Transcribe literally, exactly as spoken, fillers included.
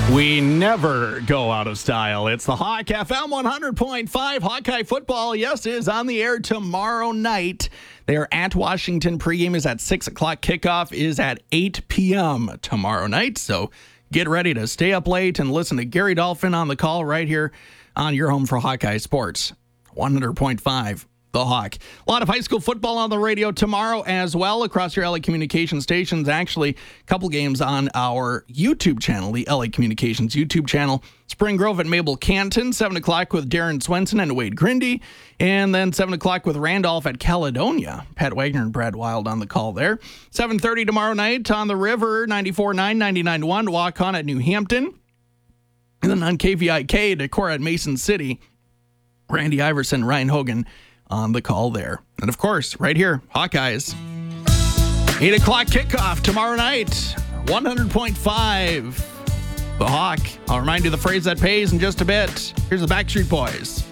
We never go out of style. It's the Hawk F M one hundred point five. Hawkeye football, yes, is on the air tomorrow night. They are at Washington. Pregame is at six o'clock. Kickoff is at eight p.m. tomorrow night. So get ready to stay up late and listen to Gary Dolphin on the call right here on your home for Hawkeye Sports. one hundred point five. The Hawk. A lot of high school football on the radio tomorrow as well across your L A Communications stations. Actually, a couple games on our YouTube channel, the L A Communications YouTube channel. Spring Grove at Mabel Canton, seven o'clock with Darren Swenson and Wade Grindy. And then seven o'clock with Randolph at Caledonia. Pat Wagner and Brad Wild on the call there. seven thirty tomorrow night on the River, ninety-four point nine, ninety-nine point one, walk on at New Hampton. And then on K V I K, Decor at Mason City. Randy Iverson, Ryan Hogan on the call there. And of course, right here, Hawkeyes. eight o'clock kickoff tomorrow night, one hundred point five. The Hawk. I'll remind you the phrase that pays in just a bit. Here's the Backstreet Boys.